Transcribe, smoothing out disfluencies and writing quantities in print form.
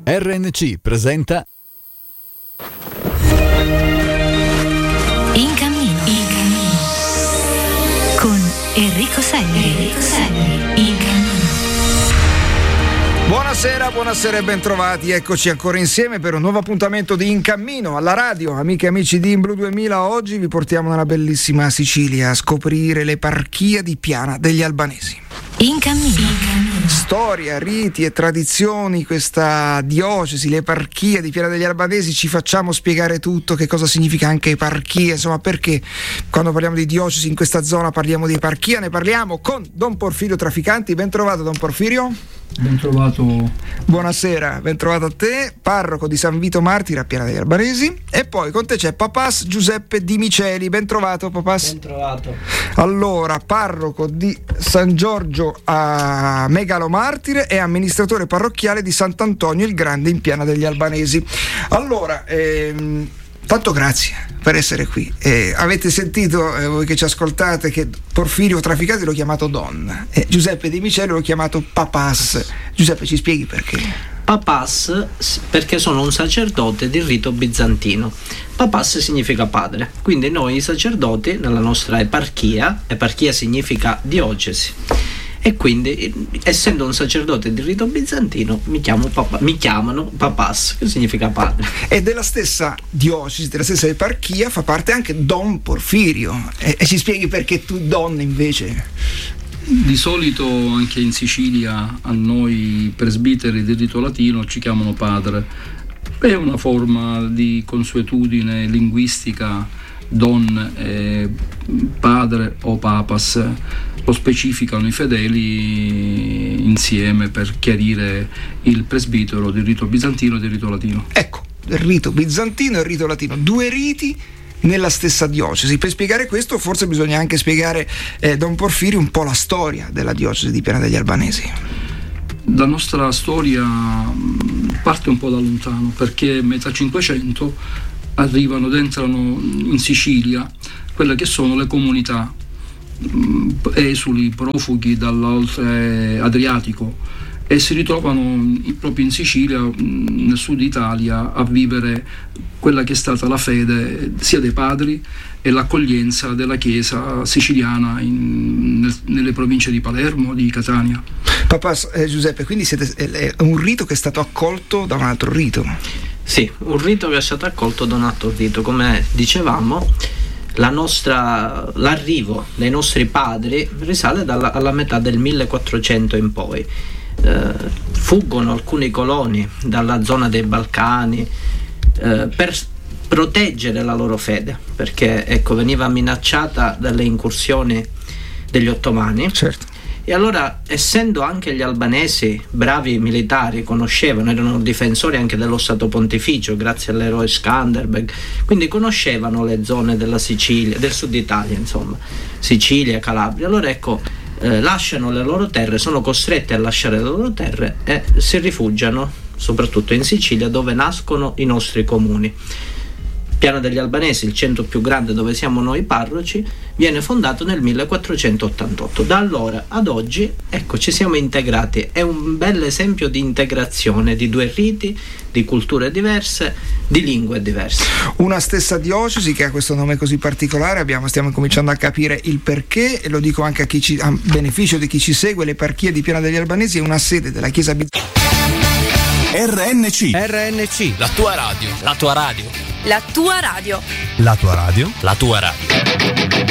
RNC presenta In cammino con Enrico Selli. In cammino. Buonasera e bentrovati, eccoci ancora insieme per un nuovo appuntamento di In Cammino alla radio. Amiche e amici di In Blu 2000, oggi vi portiamo nella bellissima Sicilia a scoprire l'eparchia di Piana degli Albanesi. In cammino. Storia, riti e tradizioni, questa diocesi, l'eparchia di Piana degli Albanesi, ci facciamo spiegare tutto, che cosa significa anche eparchia, insomma, perché quando parliamo di diocesi in questa zona parliamo di eparchia. Ne parliamo con Don Porfirio Traficanti. Ben trovato, Don Porfirio. Ben trovato. Buonasera, ben trovato a te, parroco di San Vito Martire a Piana degli Albanesi. E poi con te c'è Papas Giuseppe Di Miceli. Ben trovato, Papas. Ben trovato. Allora, parroco di San Giorgio a Megalo Martire e amministratore parrocchiale di Sant'Antonio il Grande in Piana degli Albanesi. Allora, tanto grazie per essere qui. Avete sentito, voi che ci ascoltate, che Porfirio Traficanti l'ho chiamato Don, Giuseppe Di Miceli l'ho chiamato Papas. Giuseppe, ci spieghi perché? Papas perché sono un sacerdote di rito bizantino. Papas significa padre, quindi noi sacerdoti nella nostra eparchia significa diocesi, e quindi essendo un sacerdote di rito bizantino mi chiamano Papas, che significa padre. E della stessa diocesi, della stessa eparchia fa parte anche Don Porfirio, e ci spieghi perché tu Don invece? Di solito anche in Sicilia a noi presbiteri di rito latino ci chiamano padre. È una forma di consuetudine linguistica, Don, padre o papas, lo specificano i fedeli insieme per chiarire il presbitero di rito bizantino e di rito latino. Ecco, il rito bizantino e il rito latino, due riti nella stessa diocesi. Per spiegare questo forse bisogna anche spiegare, Don Porfirio, un po' la storia della diocesi di Piana degli Albanesi. La nostra storia parte un po' da lontano, perché metà 500 entrano in Sicilia quelle che sono le comunità esuli, profughi dall'oltre Adriatico, e si ritrovano proprio in Sicilia, nel sud Italia, a vivere quella che è stata la fede sia dei padri e l'accoglienza della Chiesa siciliana nelle province di Palermo, di Catania. Papà Giuseppe, quindi è un rito che è stato accolto da un altro rito? Sì, un rito che è stato accolto da un altro rito. Come dicevamo, l'arrivo dei nostri padri risale alla metà del 1400 in poi. Fuggono alcuni coloni dalla zona dei Balcani per proteggere la loro fede, perché veniva minacciata dalle incursioni degli ottomani. Certo. E allora, essendo anche gli albanesi bravi militari, erano difensori anche dello Stato Pontificio grazie all'eroe Skanderbeg, quindi conoscevano le zone della Sicilia, del sud Italia, insomma, Sicilia, Calabria. Allora lasciano le loro terre, sono costretti a lasciare le loro terre e si rifugiano soprattutto in Sicilia, dove nascono i nostri comuni. Piana degli Albanesi, il centro più grande dove siamo noi parroci, viene fondato nel 1488. Da allora ad oggi, ci siamo integrati. È un bel esempio di integrazione di due riti, di culture diverse, di lingue diverse. Una stessa diocesi che ha questo nome così particolare, stiamo cominciando a capire il perché, e lo dico anche a beneficio di chi ci segue. L'eparchia di Piana degli Albanesi è una sede della Chiesa RNC, la tua radio. La tua radio. La tua radio.